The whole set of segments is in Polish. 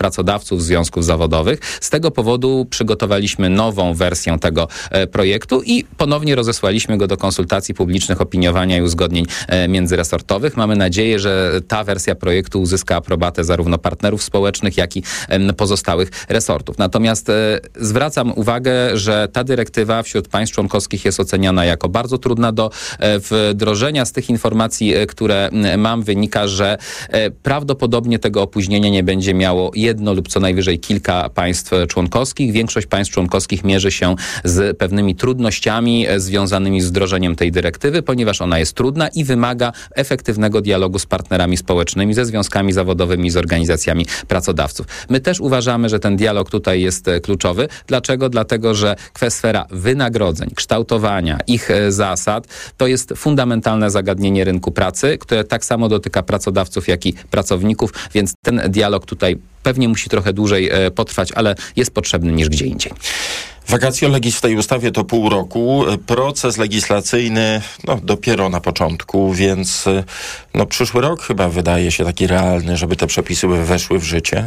pracodawców, związków zawodowych. Z tego powodu przygotowaliśmy nową wersję tego projektu i ponownie rozesłaliśmy go do konsultacji publicznych, opiniowania i uzgodnień międzyresortowych. Mamy nadzieję, że ta wersja projektu uzyska aprobatę zarówno partnerów społecznych, jak i pozostałych resortów. Natomiast zwracam uwagę, że ta dyrektywa wśród państw członkowskich jest oceniana jako bardzo trudna do wdrożenia. Z tych informacji, które mam, wynika, że prawdopodobnie tego opóźnienia nie będzie miało jedno lub co najwyżej kilka państw członkowskich. Większość państw członkowskich mierzy się z pewnymi trudnościami związanymi z wdrożeniem tej dyrektywy, ponieważ ona jest trudna i wymaga efektywnego dialogu z partnerami społecznymi, ze związkami zawodowymi, z organizacjami pracodawców. My też uważamy, że ten dialog tutaj jest kluczowy. Dlaczego? Dlatego, że sfera wynagrodzeń, kształtowania, ich zasad, to jest fundamentalne zagadnienie rynku pracy, które tak samo dotyka pracodawców, jak i pracowników, więc ten dialog tutaj pewnie musi trochę dłużej potrwać, ale jest potrzebny niż gdzie indziej. Vacatio legis w tej ustawie to pół roku. Proces legislacyjny dopiero na początku, więc przyszły rok chyba wydaje się taki realny, żeby te przepisy weszły w życie.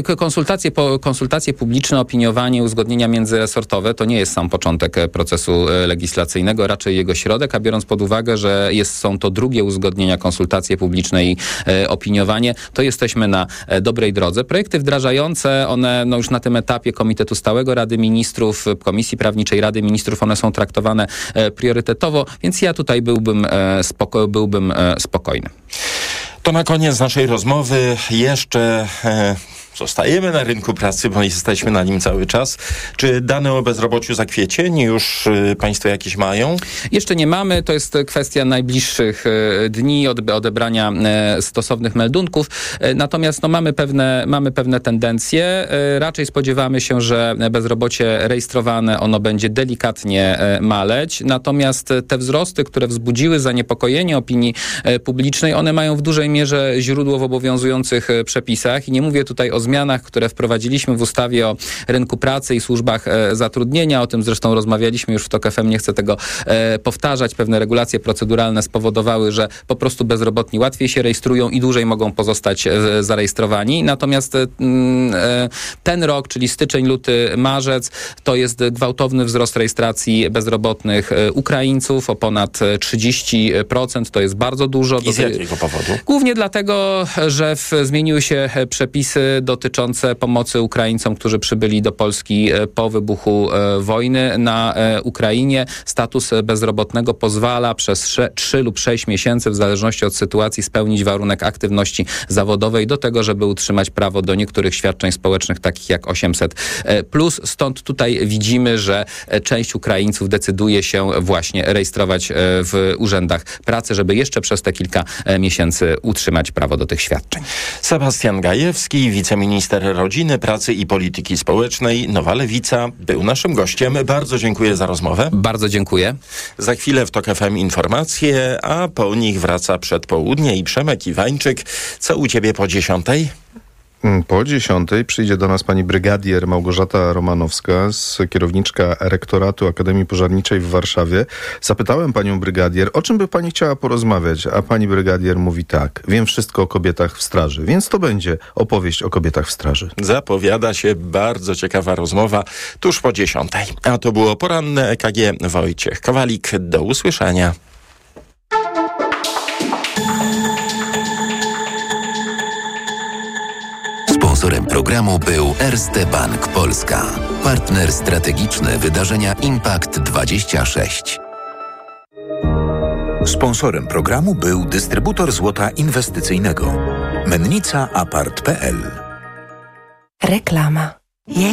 Konsultacje publiczne, opiniowanie, uzgodnienia międzyresortowe to nie jest sam początek procesu legislacyjnego, raczej jego środek, a biorąc pod uwagę, że są to drugie uzgodnienia, konsultacje publiczne i opiniowanie, to jesteśmy na dobrej drodze. Projekty wdrażające, one już na tym etapie Komitetu Stałego Rady Ministrów, Komisji Prawniczej Rady Ministrów, one są traktowane priorytetowo, więc ja tutaj byłbym spokojny. To na koniec naszej rozmowy jeszcze zostajemy na rynku pracy, bo jesteśmy na nim cały czas. Czy dane o bezrobociu za kwiecień już państwo jakieś mają? Jeszcze nie mamy. To jest kwestia najbliższych dni odebrania stosownych meldunków. Natomiast mamy pewne tendencje. Raczej spodziewamy się, że bezrobocie rejestrowane, ono będzie delikatnie maleć. Natomiast te wzrosty, które wzbudziły zaniepokojenie opinii publicznej, one mają w dużej mierze źródło w obowiązujących przepisach. I nie mówię tutaj o zmianach, które wprowadziliśmy w ustawie o rynku pracy i służbach zatrudnienia. O tym zresztą rozmawialiśmy już w TOK FM, nie chcę tego powtarzać. Pewne regulacje proceduralne spowodowały, że po prostu bezrobotni łatwiej się rejestrują i dłużej mogą pozostać zarejestrowani. Natomiast ten rok, czyli styczeń, luty, marzec, to jest gwałtowny wzrost rejestracji bezrobotnych Ukraińców o ponad 30%. To jest bardzo dużo. I z jakiego powodu? Głównie dlatego, że zmieniły się przepisy dotyczące pomocy Ukraińcom, którzy przybyli do Polski po wybuchu wojny na Ukrainie. Status bezrobotnego pozwala przez 3 lub 6 miesięcy, w zależności od sytuacji, spełnić warunek aktywności zawodowej do tego, żeby utrzymać prawo do niektórych świadczeń społecznych, takich jak 800+. Stąd tutaj widzimy, że część Ukraińców decyduje się właśnie rejestrować w urzędach pracy, żeby jeszcze przez te kilka miesięcy utrzymać prawo do tych świadczeń. Sebastian Gajewski, wiceminister rodziny, pracy i polityki społecznej, Nowa Lewica, był naszym gościem. Bardzo dziękuję za rozmowę. Bardzo dziękuję. Za chwilę w TOK FM informacje, a po nich wraca Przedpołudnie i Przemek Iwańczyk. Co u ciebie po 10:00? Po 10:00 przyjdzie do nas pani brygadier Małgorzata Romanowska, kierowniczka rektoratu Akademii Pożarniczej w Warszawie. Zapytałem panią brygadier, o czym by pani chciała porozmawiać, a pani brygadier mówi tak: wiem wszystko o kobietach w straży, więc to będzie opowieść o kobietach w straży. Zapowiada się bardzo ciekawa rozmowa tuż po 10:00. A to było poranne EKG. Wojciech Kowalik. Do usłyszenia. Sponsorem programu był Erste Bank Polska. Partner strategiczny wydarzenia Impact 26. Sponsorem programu był dystrybutor złota inwestycyjnego. Mennica Apart.pl. Reklama.